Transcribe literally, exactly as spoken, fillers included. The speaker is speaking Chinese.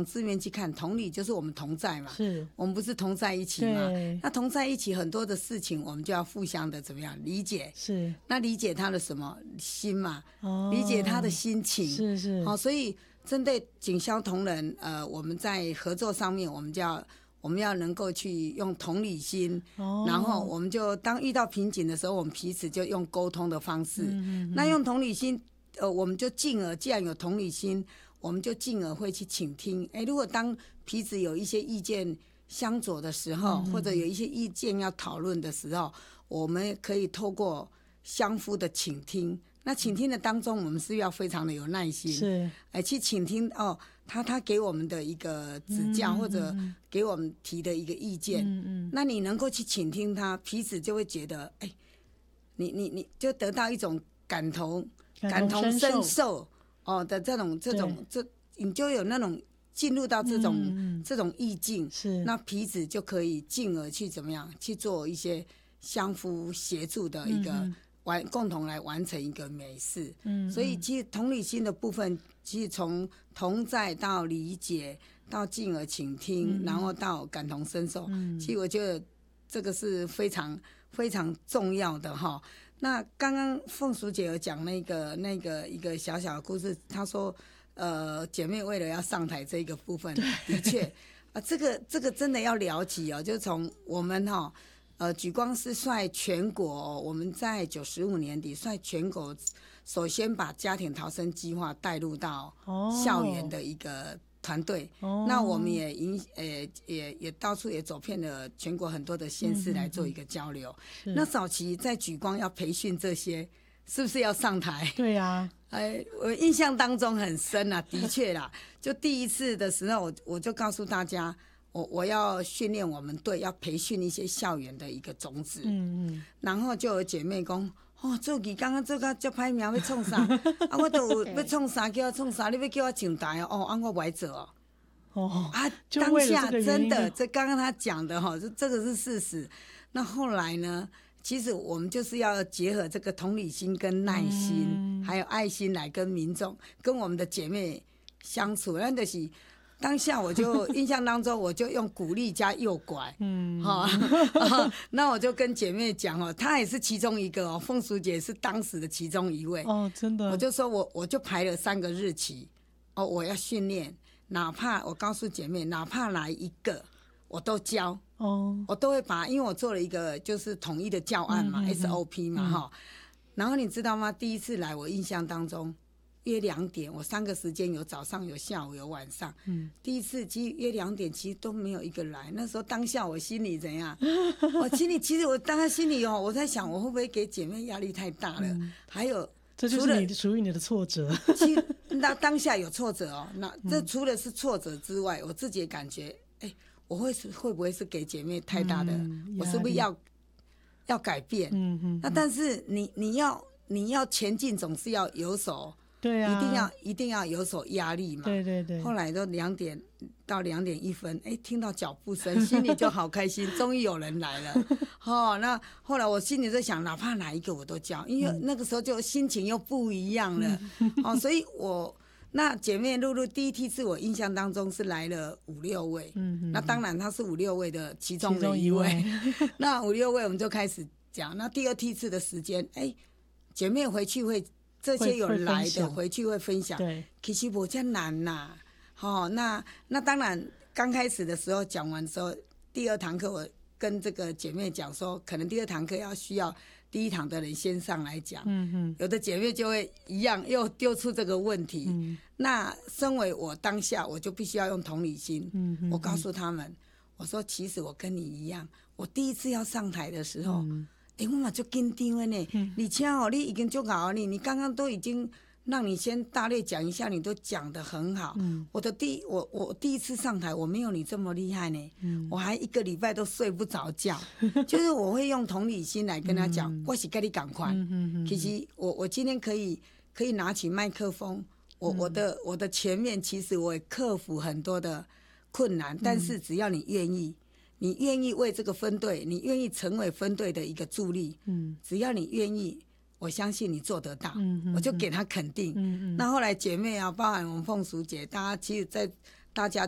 从字面去看，同理就是我们同在嘛， 是我们不是同在一起嘛？那同在一起，很多的事情我们就要互相的怎么样理解？ 是， 那理解他的什么心嘛？ 哦， 理解他的心情， 是是。 好、哦，所以针对警消同仁，呃，我们在合作上面，我们就要我们要能够去用同理心，哦、然后我们就当遇到瓶颈的时候，我们彼此就用沟通的方式。嗯嗯嗯，那用同理心，呃，我们就进而既然有同理心。我们就进而会去倾听。哎，如果当彼此有一些意见相左的时候，嗯、或者有一些意见要讨论的时候，我们可以透过相互的倾听。那倾听的当中，我们是要非常的有耐心，是，哎，去倾听哦，他他给我们的一个指教，嗯、或者给我们提的一个意见，嗯嗯，那你能够去倾听他，彼此就会觉得，哎，你你你就得到一种感同感同身受。哦的这种这种这，你就有那种进入到这种、嗯、这种意境，是那彼此就可以进而去怎么样去做一些相互协助的一个完、嗯、共同来完成一个美事。嗯，所以其实同理心的部分，其实从同在到理解，到进而倾听，嗯、然后到感同身受，嗯、其实我觉得这个是非常非常重要的哈。那刚刚凤淑姐有讲那个那个一个小小的故事，她说，呃，姐妹为了要上台这个部分，的确，啊，这个这个真的要了解哦，就从我们哈、哦，呃，莒光是率全国、哦，我们在九十五年底率全国，首先把家庭逃生计划带入到校园的一个团队，哦、那我们也引呃也也到处也走遍了全国很多的县市来做一个交流。嗯、那早期在莒光要培训这些，是不是要上台？ 对呀、啊， 哎，我印象当中很深啊，的确啦。就第一次的时候，我我就告诉大家，我我要训练我们队，要培训一些校园的一个种子。嗯嗯。然后就有姐妹讲。哦，做义刚刚做到这歹名要创啥？啊，我都有要创啥，叫我创啥？你要叫我上台哦？哦，啊，我不爱做哦。哦，啊，当下真的，这刚刚他讲的哈，这这个是事实。那后来呢？其实我们就是要结合这个同理心跟耐心，嗯、还有爱心来跟民众、跟我们的姐妹相处。那就是当下我就印象当中，我就用鼓励加诱拐，嗯，哈、哦，那我就跟姐妹讲哦，她也是其中一个哦，凤淑姐是当时的其中一位哦，真的， 我就说我我就排了三个日期哦，我要训练，哪怕我告诉姐妹，哪怕来一个我都教哦，我都会把，因为我做了一个就是统一的教案嘛、嗯、S O P 嘛哈、嗯，然后你知道吗？第一次来我印象当中。约两点，我三个时间有早上有下午有晚上。嗯，第一次其实约两点，其实都没有一个来。那时候当下我心里怎样？我心里其实我当下心里哦，我在想我会不会给姐妹压力太大了？嗯、还有， 这就是你属于你的挫折。 其实那当下有挫折哦，那这除了是挫折之外，我自己也感觉，哎，我会是会不会是给姐妹太大的？嗯、我是不是要要改变？嗯嗯。那但是你你要你要前进，总是要有所。 对啊， 一定要一定要有所压力嘛。 对对对。 后来都两点到两点一分，哎，听到脚步声，心里就好开心，终于有人来了。哦，那后来我心里在想，哪怕哪一个我都教，因为那个时候就心情又不一样了。嗯、哦，所以我那姐妹露露第一梯次，我印象当中是来了五六位。嗯嗯。那当然她是五六位的其中的一位。一位那五六位我们就开始讲。那第二梯次的时间，哎，姐妹回去会。这些有来的回去会分享，对，其实不这难呐、啊。好、哦，那那当然，刚开始的时候讲完之后，第二堂课我跟这个姐妹讲说，可能第二堂课要需要第一堂的人先上来讲。嗯嗯，有的姐妹就会一样又丢出这个问题。嗯，那身为我当下，我就必须要用同理心。嗯嗯，我告诉他们，我说其实我跟你一样，我第一次要上台的时候。嗯哎、欸，我嘛就紧张的呢，嗯、而且哦，你已经就好你，你刚刚都已经让你先大略讲一下，你都讲得很好。嗯，我的第我我第一次上台，我没有你这么厉害呢。嗯，我还一个礼拜都睡不着觉，就是我会用同理心来跟他讲，嗯、我是跟你赶快。嗯嗯嗯、其实我我今天可以可以拿起麦克风，我、嗯、我的我的前面其实我也克服很多的困难，但是只要你愿意。你愿意为这个分队，你愿意成为分队的一个助力，嗯，只要你愿意，我相信你做得到，嗯嗯、我就给他肯定。嗯嗯、那后来姐妹啊，包含我们凤淑姐，大家其实在大家